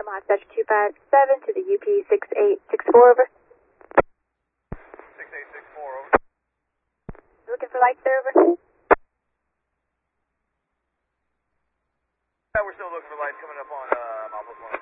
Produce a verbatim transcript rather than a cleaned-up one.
Yamaha Dash two five seven to the U P six eight six four, over. six eight six four, over. Looking for lights there, over. Yeah, we're still looking for lights coming up on uh, Mount one.